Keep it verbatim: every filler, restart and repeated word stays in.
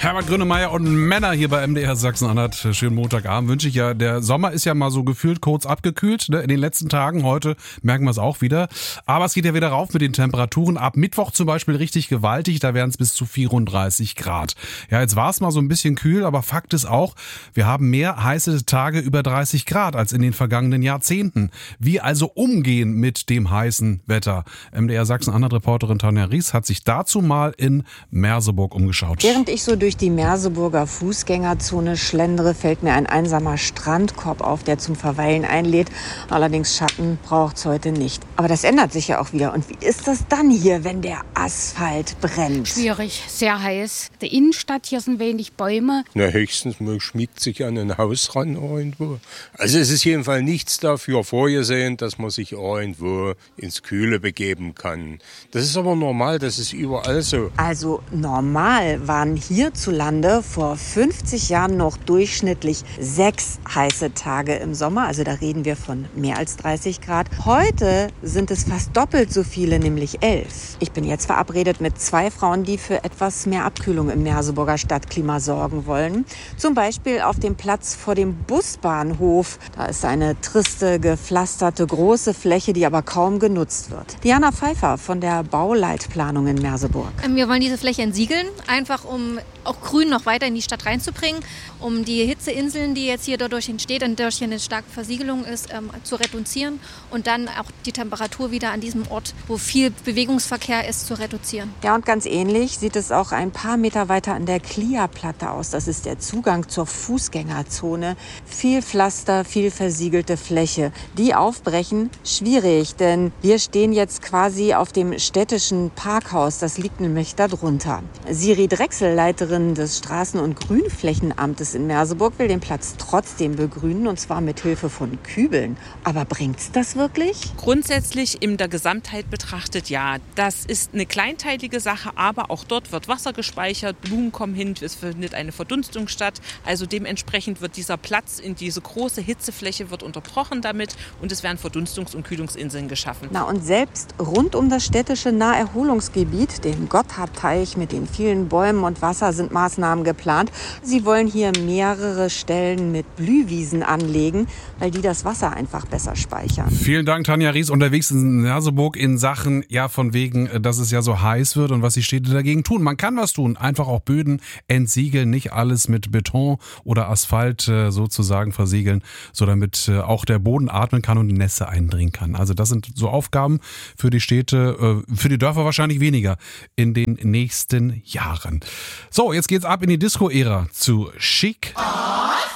Herbert Grönemeyer und Männer hier bei M D R Sachsen-Anhalt. Schönen Montagabend wünsche ich ja. Der Sommer ist ja mal so gefühlt kurz abgekühlt, ne? In den letzten Tagen. Heute merken wir es auch wieder. Aber es geht ja wieder rauf mit den Temperaturen. Ab Mittwoch zum Beispiel richtig gewaltig. Da wären es bis zu vierunddreißig Grad. Ja, jetzt war es mal so ein bisschen kühl, aber Fakt ist auch, wir haben mehr heiße Tage über dreißig Grad als in den vergangenen Jahrzehnten. Wie also umgehen mit dem heißen Wetter? M D R Sachsen-Anhalt-Reporterin Tanja Ries hat sich dazu mal in Merseburg umgeschaut. Während ich so durch die Merseburger Fußgängerzone schlendere, fällt mir ein einsamer Strandkorb auf, der zum Verweilen einlädt. Allerdings Schatten braucht's heute nicht. Aber das ändert sich ja auch wieder. Und wie ist das dann hier, wenn der Asphalt brennt? Schwierig, sehr heiß. Die Innenstadt, hier sind wenig Bäume. Na, höchstens man schmiegt sich an ein Haus ran irgendwo. Also es ist jedenfalls nichts dafür vorgesehen, dass man sich irgendwo ins Kühle begeben kann. Das ist aber normal, das ist überall so. Also normal waren hierzulande vor fünfzig Jahren noch durchschnittlich sechs heiße Tage im Sommer. Also da reden wir von mehr als dreißig Grad. Heute sind es fast doppelt so viele, nämlich elf. Ich bin jetzt verabredet mit zwei Frauen, die für etwas mehr Abkühlung im Merseburger Stadtklima sorgen wollen. Zum Beispiel auf dem Platz vor dem Busbahnhof. Da ist eine triste, gepflasterte, große Fläche, die aber kaum genutzt wird. Diana Pfeiffer von der Bauleitplanung in Merseburg. Wir wollen diese Fläche entsiegeln, einfach um auch Grün noch weiter in die Stadt reinzubringen, um die Hitzeinseln, die jetzt hier dadurch entsteht und durch hier eine starke Versiegelung ist, ähm, zu reduzieren und dann auch die Temperatur wieder an diesem Ort, wo viel Bewegungsverkehr ist, zu reduzieren. Ja, und ganz ähnlich sieht es auch ein paar Meter weiter an der Klia-Platte aus. Das ist der Zugang zur Fußgängerzone. Viel Pflaster, viel versiegelte Fläche. Die aufbrechen, schwierig, denn wir stehen jetzt quasi auf dem städtischen Parkhaus. Das liegt nämlich da drunter. Siri Drechsel, Leiterin des Straßen- und Grünflächenamtes in Merseburg, will den Platz trotzdem begrünen, und zwar mit Hilfe von Kübeln. Aber bringt's das wirklich? Grundsätzlich in der Gesamtheit betrachtet ja. Das ist eine kleinteilige Sache, aber auch dort wird Wasser gespeichert, Blumen kommen hin, es findet eine Verdunstung statt. Also dementsprechend wird dieser Platz in diese große Hitzefläche wird unterbrochen damit und es werden Verdunstungs- und Kühlungsinseln geschaffen. Na, und selbst rund um das städtische Naherholungsgebiet, den Gotthardteich mit den vielen Bäumen und Wasser, sind Maßnahmen geplant. Sie wollen hier mehrere Stellen mit Blühwiesen anlegen, weil die das Wasser einfach besser speichern. Vielen Dank, Tanja Ries, unterwegs in Merseburg in Sachen, ja, von wegen, dass es ja so heiß wird und was die Städte dagegen tun. Man kann was tun, einfach auch Böden entsiegeln, nicht alles mit Beton oder Asphalt äh, sozusagen versiegeln, so damit äh, auch der Boden atmen kann und Nässe eindringen kann. Also das sind so Aufgaben für die Städte, äh, für die Dörfer wahrscheinlich weniger in den nächsten Jahren. So, jetzt geht's ab in die Disco-Ära zu Chic.